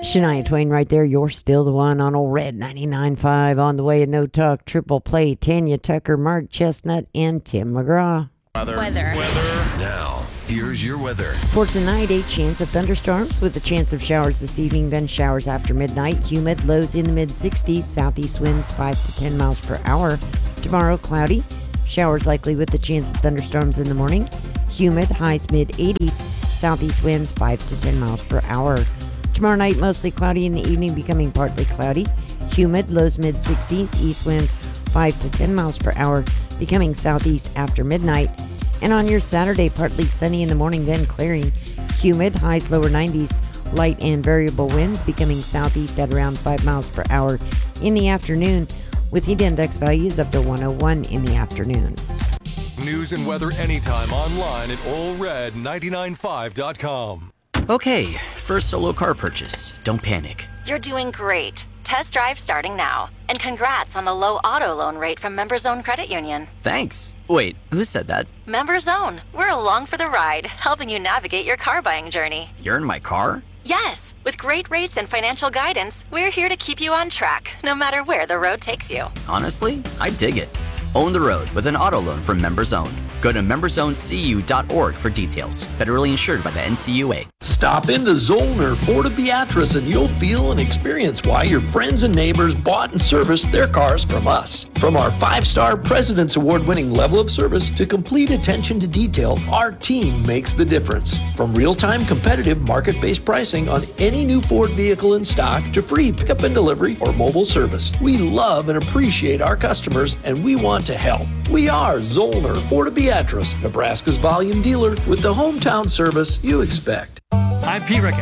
Shania Twain right there. You're still the one on Old Red 99.5. On the way, a No Talk Triple Play. Tanya Tucker, Mark Chestnut, and Tim McGraw. Weather. Now, here's your weather. For tonight, a chance of thunderstorms with a chance of showers this evening, then showers after midnight. Humid, lows in the mid-60s. Southeast winds 5 to 10 miles per hour. Tomorrow, cloudy. Showers likely with a chance of thunderstorms in the morning. Humid, highs mid-80s. Southeast winds 5 to 10 miles per hour. Tomorrow night, mostly cloudy in the evening, becoming partly cloudy. Humid, lows mid-60s. East winds 5 to 10 miles per hour, becoming southeast after midnight. And on your Saturday, partly sunny in the morning, then clearing. Humid, highs lower 90s. Light and variable winds, becoming southeast at around 5 miles per hour in the afternoon, with heat index values up to 101 in the afternoon. News and weather anytime online at allred995.com. Okay, first solo car purchase. Don't panic. You're doing great. Test drive starting now. And congrats on the low auto loan rate from MemberZone Credit Union. Thanks. Wait, who said that? MemberZone. We're along for the ride, helping you navigate your car buying journey. You're in my car? Yes. With great rates and financial guidance, we're here to keep you on track, no matter where the road takes you. Honestly, I dig it. Own the road with an auto loan from MemberZone. Go to memberzonecu.org for details. Federally insured by the NCUA. Stop into Zollner Ford of Beatrice and you'll feel and experience why your friends and neighbors bought and serviced their cars from us. From our 5-star President's Award-winning level of service to complete attention to detail, our team makes the difference. From real-time competitive market-based pricing on any new Ford vehicle in stock to free pickup and delivery or mobile service. We love and appreciate our customers and we want to help. We are Zollner Ford of Beatrice, Nebraska's volume dealer with the hometown service you expect. I'm Pete Rickett.